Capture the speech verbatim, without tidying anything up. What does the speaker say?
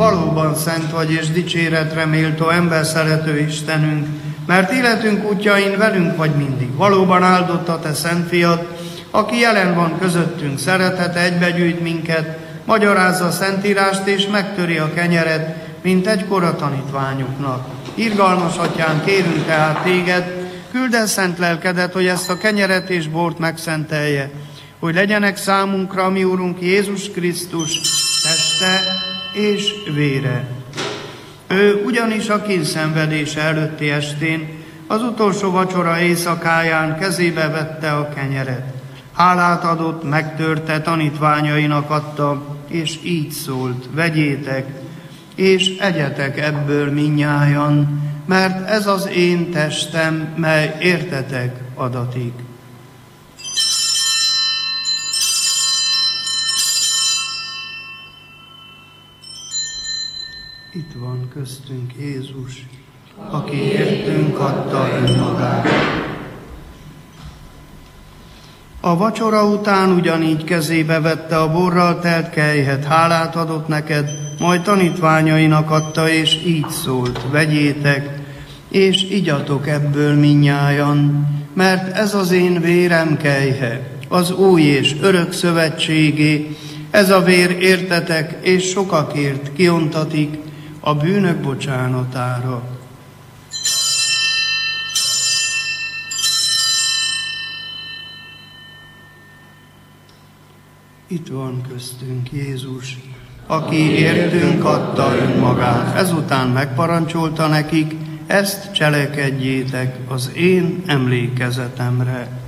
valóban szent vagy és dicséretre méltó emberszerető Istenünk, mert életünk útjain velünk vagy mindig. Valóban áldott a te szent fiad, aki jelen van közöttünk, szeretete egybegyűjt minket, magyarázza a Szentírást és megtöri a kenyeret, mint egykor a tanítványoknak. Irgalmas atyán, kérünk tehát téged, küld el szent lelkedet, hogy ezt a kenyeret és bort megszentelje, hogy legyenek számunkra mi Úrunk Jézus Krisztus teste és vére. Ő ugyanis a kényszenvedése előtti estén, az utolsó vacsora éjszakáján kezébe vette a kenyeret. Hálát adott, megtörte, tanítványainak adta, és így szólt: vegyétek, és egyetek ebből mindnyájan, mert ez az én testem, mely értetek adatik. Itt van köztünk Jézus, aki értünk adta önmagát. A vacsora után ugyanígy kezébe vette a borral telt kelyhet, hálát adott neked, majd tanítványainak adta, és így szólt: vegyétek, és igyatok ebből mindnyájan, mert ez az én vérem kelyhe, az új és örök szövetségé, ez a vér értetek és sokakért kiontatik a bűnök bocsánatára. Itt van köztünk Jézus, aki értünk adta önmagát. Ezután megparancsolta nekik: ezt cselekedjétek az én emlékezetemre.